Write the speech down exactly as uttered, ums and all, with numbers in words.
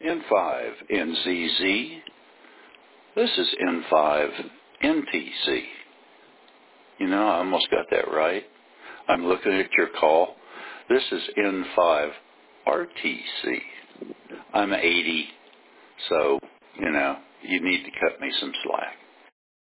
N five N Z Z. This is N five N T C. You know, I almost got that right. I'm looking at your call. This is N five R T C. I'm eighty, so, you know, you need to cut me some slack.